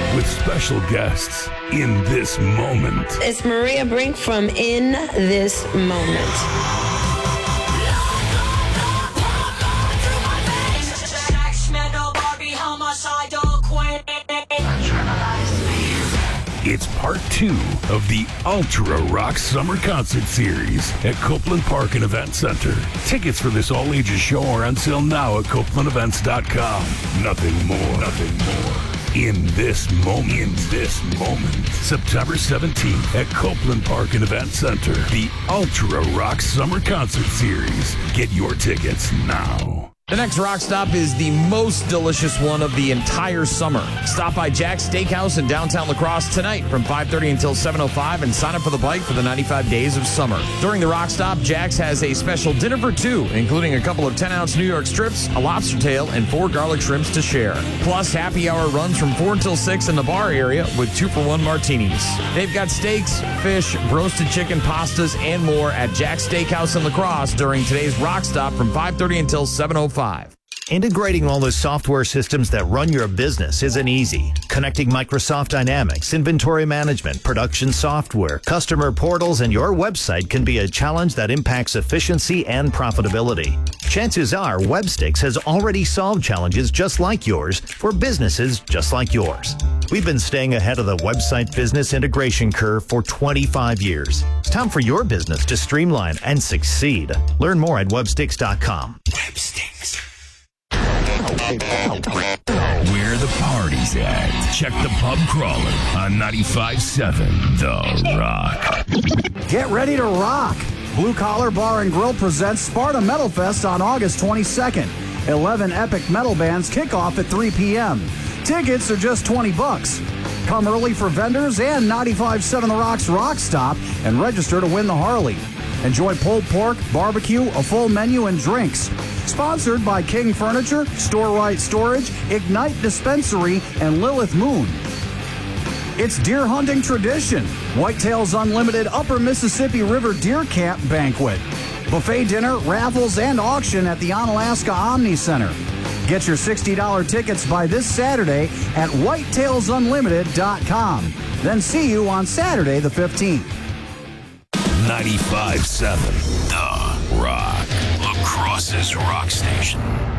with special guests in this moment. It's Maria Brink from In This Moment. It's part 2 of the Ultra Rock Summer Concert Series at Copeland Park and Event Center. Tickets for this all-ages show are on sale now at CopelandEvents.com. Nothing more. In this moment. September 17th at Copeland Park and Event Center. The Ultra Rock Summer Concert Series. Get your tickets now. The next rock stop is the most delicious one of the entire summer. Stop by Jack's Steakhouse in downtown La Crosse tonight from 5:30 until 7:05 and sign up for the bike for the 95 days of summer. During the rock stop, Jack's has a special dinner for 2, including a couple of 10-ounce New York strips, a lobster tail, and 4 garlic shrimps to share. Plus, happy hour runs from 4 until 6 in the bar area with 2-for-1 martinis. They've got steaks, fish, roasted chicken, pastas, and more at Jack's Steakhouse in La Crosse during today's rock stop from 5:30 until 7:05. Integrating all the software systems that run your business isn't easy. Connecting Microsoft Dynamics, inventory management, production software, customer portals, and your website can be a challenge that impacts efficiency and profitability. Chances are Webstix has already solved challenges just like yours for businesses just like yours. We've been staying ahead of the website business integration curve for 25 years. It's time for your business to streamline and succeed. Learn more at Webstix.com. Webstix. Where the party's at. Check the pub crawler on 95.7 The Rock. Get ready to rock. Blue Collar Bar and Grill presents Sparta Metal Fest on August 22nd. 11 epic metal bands kick off at 3 p.m. Tickets are just $20. Come early for vendors and 95.7 The Rock's Rock Stop and register to win the Harley. Enjoy pulled pork, barbecue, a full menu, and drinks. Sponsored by King Furniture, Store Right Storage, Ignite Dispensary, and Lilith Moon. It's deer hunting tradition. Whitetails Unlimited Upper Mississippi River Deer Camp Banquet. Buffet dinner, raffles, and auction at the Onalaska Omni Center. Get your $60 tickets by this Saturday at whitetailsunlimited.com. Then see you on Saturday the 15th. 95.7 The Rock. La Crosse's rock station.